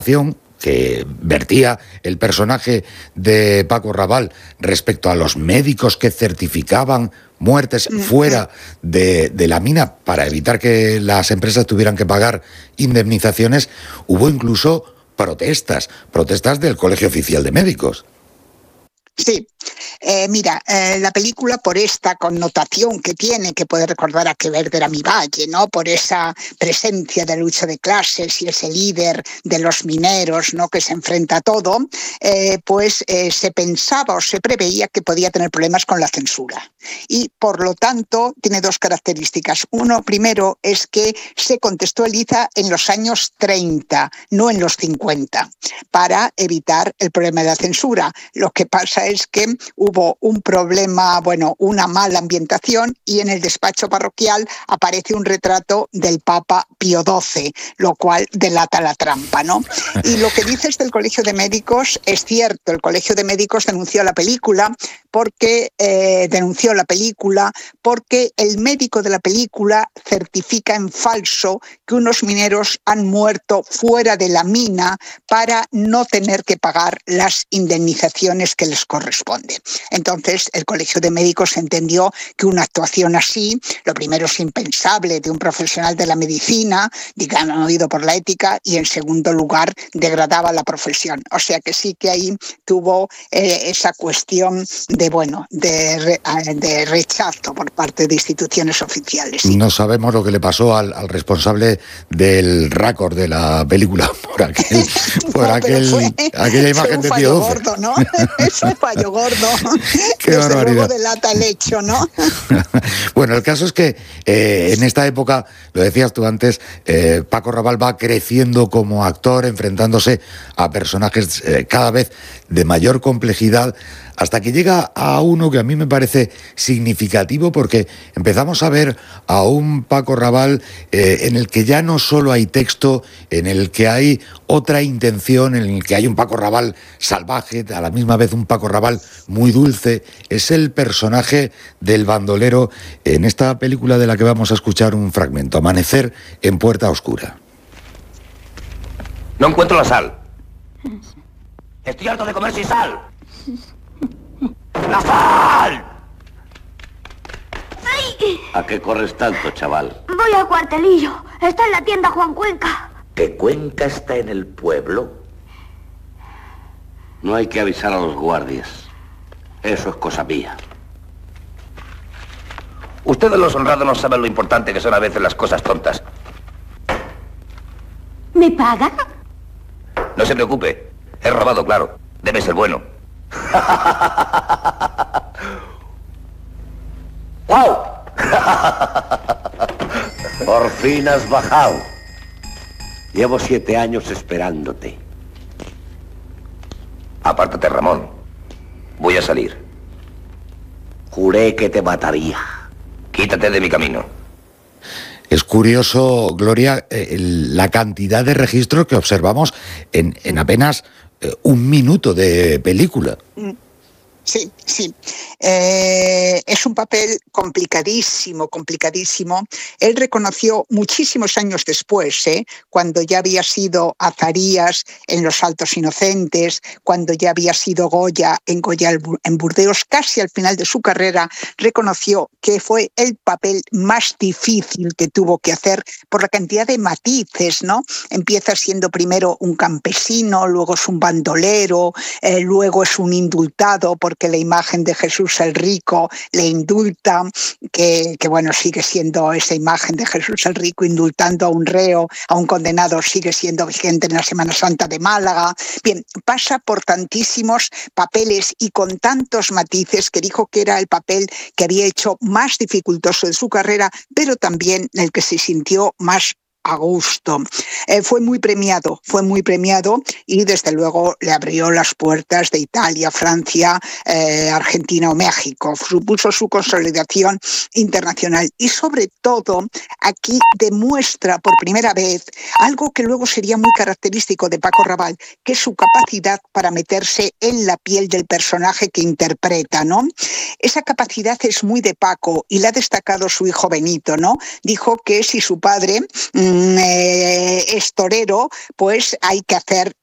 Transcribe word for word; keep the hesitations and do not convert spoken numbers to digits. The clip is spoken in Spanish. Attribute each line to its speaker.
Speaker 1: que vertía el personaje de Paco Raval respecto a los médicos que certificaban muertes fuera de, de la mina para evitar que las empresas tuvieran que pagar indemnizaciones, hubo incluso protestas, protestas del Colegio Oficial de Médicos.
Speaker 2: Sí, eh, mira, eh, la película por esta connotación que tiene, que puede recordar a Que verde era mi valle, ¿no? Por esa presencia de lucha de clases y ese líder de los mineros, ¿no? Que se enfrenta a todo, eh, pues eh, se pensaba o se preveía que podía tener problemas con la censura. Y por lo tanto tiene dos características. Uno, primero, es que se contextualiza en los años treinta, no en los cincuenta, para evitar el problema de la censura. Lo que pasa es que hubo un problema, bueno, una mala ambientación, y en el despacho parroquial aparece un retrato del Papa Pío doce, lo cual delata la trampa, ¿no? Y lo que dices del Colegio de Médicos es cierto. El Colegio de Médicos denunció la película porque eh, denunció la película porque el médico de la película certifica en falso que unos mineros han muerto fuera de la mina para no tener que pagar las indemnizaciones que les corresponde. Entonces, el Colegio de Médicos entendió que una actuación así, lo primero, es impensable de un profesional de la medicina, digamos, oído por la ética, y en segundo lugar, degradaba la profesión. O sea que sí que ahí tuvo eh, esa cuestión de, bueno, de, re, de rechazo por parte de instituciones oficiales. ¿Sí?
Speaker 1: No sabemos lo que le pasó al, al responsable del récord de la película por aquel, por no, aquel fue, aquella imagen de Pío doce.
Speaker 2: Gordo, ¿no? Es un fallo gordo.
Speaker 1: Qué
Speaker 2: Desde
Speaker 1: barbaridad.
Speaker 2: Luego delata el hecho, ¿no?
Speaker 1: Bueno, el caso es que eh, en esta época, lo decías tú antes, eh, Paco Raval va creciendo como actor, enfrentándose a personajes eh, cada vez de mayor complejidad, hasta que llega a uno que a mí me parece significativo, porque empezamos a ver a un Paco Raval eh, en el que ya no solo hay texto, en el que hay otra intención, en el que hay un Paco Raval salvaje, a la misma vez un Paco Raval muy dulce. Es el personaje del bandolero en esta película de la que vamos a escuchar un fragmento, Amanecer en Puerta Oscura.
Speaker 3: No encuentro la sal. Estoy harto de comer sin sal. ¡La sal!
Speaker 4: ¡Ay!
Speaker 3: ¿A qué corres tanto, chaval?
Speaker 4: Voy al cuartelillo. Está en la tienda Juan Cuenca.
Speaker 3: ¿Que Cuenca está en el pueblo? No hay que avisar a los guardias. Eso es cosa mía. Ustedes los honrados no saben lo importante que son a veces las cosas tontas.
Speaker 4: ¿Me pagan?
Speaker 3: No se preocupe. He robado, claro. Debe ser bueno. ¡Wow! Por fin has bajado. Llevo siete años esperándote. Apártate, Ramón. Voy a salir. Juré que te mataría. Quítate de mi camino.
Speaker 1: Es curioso, Gloria, eh, la cantidad de registros que observamos en, en apenas eh, un minuto de película.
Speaker 2: Sí, sí. Eh, es un papel complicadísimo, complicadísimo. Él reconoció muchísimos años después, ¿eh? cuando ya había sido Azarías en Los Altos Inocentes, cuando ya había sido Goya en Goya en Burdeos, casi al final de su carrera, reconoció que fue el papel más difícil que tuvo que hacer por la cantidad de matices, ¿no? Empieza siendo primero un campesino, luego es un bandolero, eh, luego es un indultado porque la imagen de Jesús el Rico le indulta, que, que bueno, sigue siendo esa imagen de Jesús el Rico indultando a un reo, a un condenado, sigue siendo vigente en la Semana Santa de Málaga. Bien, pasa por tantísimos papeles y con tantos matices que dijo que era el papel que había hecho más dificultoso de su carrera, pero también el que se sintió más a gusto. Eh, fue muy premiado, fue muy premiado y desde luego le abrió las puertas de Italia, Francia, eh, Argentina o México. Supuso su consolidación internacional y sobre todo aquí demuestra por primera vez algo que luego sería muy característico de Paco Raval, que es su capacidad para meterse en la piel del personaje que interpreta, ¿no? Esa capacidad es muy de Paco y la ha destacado su hijo Benito, ¿no? Dijo que si su padre mmm, eh, es torero, pues hay que hacer